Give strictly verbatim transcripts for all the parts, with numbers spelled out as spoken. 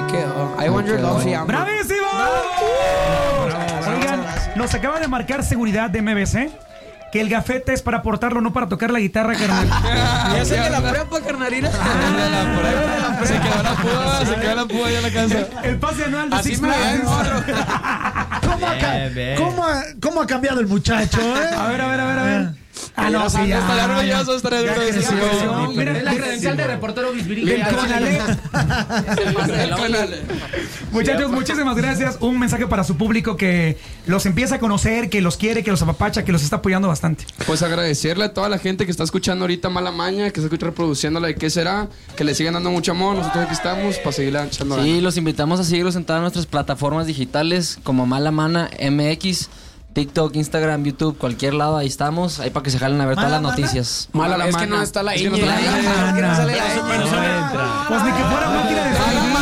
quedó. I Want Your Love se llama. ¡Bravísimo! Oigan, nos acaba de marcar seguridad de M B C que el gafete es para portarlo, no para tocar la guitarra, carnal. Ya sé que la prepa, carnalina. Se quedó la púa, se quedó la púa ya en la casa. El pase anual de Así Six me Flags. ¿Cómo ha, ca- ¿cómo, ha, ¿Cómo ha cambiado el muchacho, eh? A ver, a ver, a ver, a ver. Ah, no, sí, ya. Estará orgulloso, estará Ya orgulloso. creció. Mira, Es la credencial de reportero Bisbirige. del Conalep. Muchachos, muchísimas gracias. Un mensaje para su público que los empieza a conocer, que los quiere, que los apapacha, que los está apoyando bastante. Pues agradecerle a toda la gente que está escuchando ahorita Mala Maña, que se escucha reproduciendo la de qué será, que le sigan dando mucho amor. Nosotros aquí estamos para seguirle echando ganas. Sí, los invitamos a seguirlos en todas nuestras plataformas digitales como Mala Mana M X, TikTok, Instagram, YouTube, cualquier lado, ahí estamos, ahí para que se jalen a ver todas las noticias. Mala, es que no está la ñ. Es que no sale la ñ. Pues ni que fuera máquina de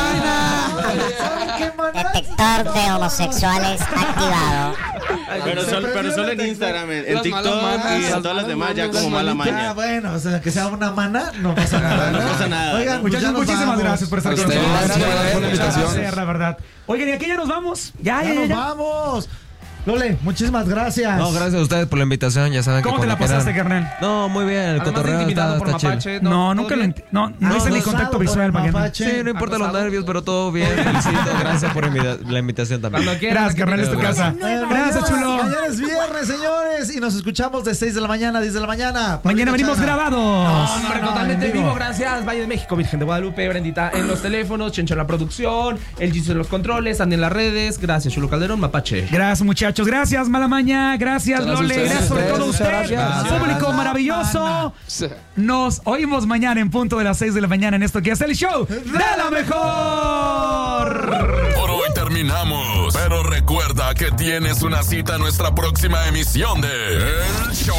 Detector de homosexuales activado. Pero solo, pero solo en Instagram, en, en Las TikTok malas mañas, y en las todas las demás malas ya mañas, como Mala las Maña. Ah, bueno, o sea, que sea una mana, no pasa nada. No pasa nada. Oigan, pues ya Muchachos, nos muchísimas vamos. gracias por estar A con ustedes, nosotros. gracias por la invitación. Gracias, la verdad. Oigan, y aquí ya nos vamos. Ya, Ya ya, nos ya. vamos. Lole, muchísimas gracias. No, gracias a ustedes por la invitación, ya saben que ¿Cómo te la cuando pasaste, quieran- carnal? No, muy bien, el Además de cotorreo intimidado está, por está chido. Mapache. No, ¿todo nunca lo bien? enti- No, no hice ni contacto Acosado visual, por el para mapache. Sí, no importa los Acosado. nervios, pero todo bien, felicito, gracias por invita- la invitación también. Cuando quieras. Gracias, carnal, es tu casa. Eh, Gracias, mañana- chulo. Mañana es viernes, señores, y nos escuchamos de seis de la mañana a diez de la mañana. Mañana venimos Chana. grabados. Hombre, no, totalmente en vivo. vivo. Gracias, Valle de México, Virgen de Guadalupe, Brendita en los teléfonos, Chencho en la producción, el Jesus en los controles, Andy en las redes. Gracias, Chulo Calderón, Mapache. Gracias, muchachos. Gracias, Mala Maña. Gracias, Gracias a Lole. ustedes. Gracias sobre todo a usted. Gracias. Público maravilloso. Nos oímos mañana en punto de las seis de la mañana en esto que es el show de la mejor. Por hoy terminamos, pero recuerda que tienes una cita en nuestra próxima emisión de El Show